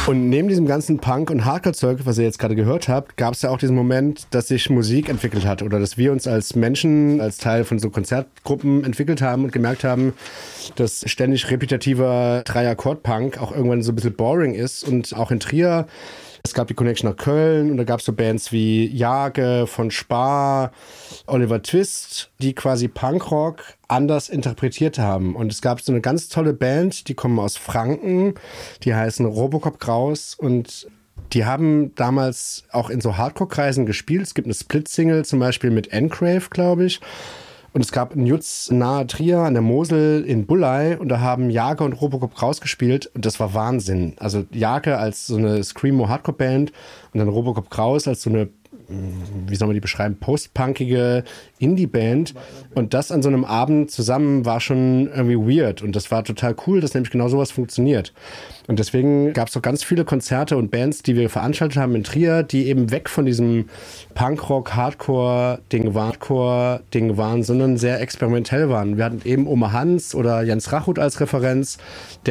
Und neben diesem ganzen Punk- und Hardcore-Zeug, was ihr jetzt gerade gehört habt, gab es ja auch diesen Moment, dass sich Musik entwickelt hat oder dass wir uns als Menschen, als Teil von so Konzertgruppen entwickelt haben und gemerkt haben, dass ständig repetitiver Drei-Akkord-Punk auch irgendwann so ein bisschen boring ist. Und auch in Trier, es gab die Connection nach Köln und da gab es so Bands wie Jage, von Spar, Oliver Twist, die quasi Punkrock anders interpretiert haben. Und es gab so eine ganz tolle Band, die kommen aus Franken, die heißen Robocop Kraus und die haben damals auch in so Hardcore-Kreisen gespielt. Es gibt eine Split-Single zum Beispiel mit Encrave, glaube ich. Und es gab einen Jutz nahe Trier an der Mosel in Bullei und da haben Jage und Robocop rausgespielt und das war Wahnsinn. Also Jage als so eine Screamo-Hardcore-Band und dann Robocop Kraus als so eine, wie soll man die beschreiben, postpunkige Indie-Band. Und das an so einem Abend zusammen war schon irgendwie weird. Und das war total cool, dass nämlich genau sowas funktioniert. Und deswegen gab es auch ganz viele Konzerte und Bands, die wir veranstaltet haben in Trier, die eben weg von diesem Punkrock-Hardcore-Ding waren, sondern sehr experimentell waren. Wir hatten eben Oma Hans oder Jens Rachut als Referenz,